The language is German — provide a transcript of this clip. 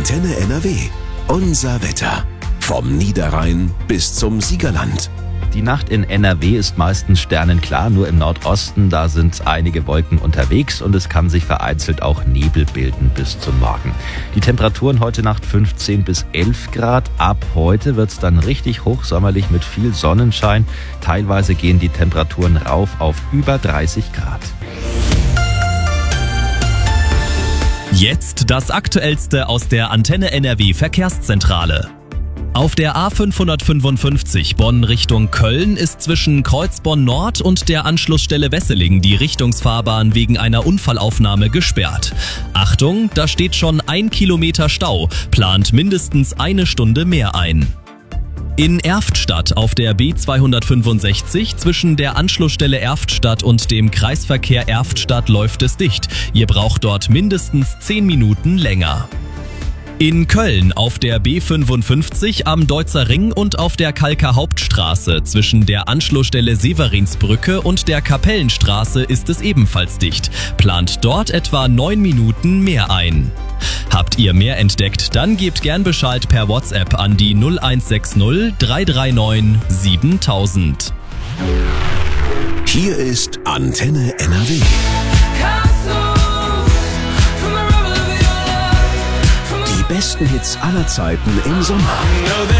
Antenne NRW. Unser Wetter. Vom Niederrhein bis zum Siegerland. Die Nacht in NRW ist meistens sternenklar, nur im Nordosten, da sind einige Wolken unterwegs und es kann sich vereinzelt auch Nebel bilden bis zum Morgen. Die Temperaturen heute Nacht 15 bis 11 Grad. Ab heute wird es dann richtig hochsommerlich mit viel Sonnenschein. Teilweise gehen die Temperaturen rauf auf über 30 Grad. Jetzt das Aktuellste aus der Antenne NRW Verkehrszentrale. Auf der A555 Bonn Richtung Köln ist zwischen Kreuzborn Nord und der Anschlussstelle Wesseling die Richtungsfahrbahn wegen einer Unfallaufnahme gesperrt. Achtung, da steht schon 1 Kilometer Stau, plant mindestens eine Stunde mehr ein. In Erftstadt auf der B265 zwischen der Anschlussstelle Erftstadt und dem Kreisverkehr Erftstadt läuft es dicht. Ihr braucht dort mindestens 10 Minuten länger. In Köln auf der B55 am Deutzer Ring und auf der Kalker Hauptstraße zwischen der Anschlussstelle Severinsbrücke und der Kapellenstraße ist es ebenfalls dicht. Plant dort etwa 9 Minuten mehr ein. Habt ihr mehr entdeckt, dann gebt gern Bescheid per WhatsApp an die 0160 339 7000. Hier ist Antenne NRW. Die besten Hits aller Zeiten im Sommer.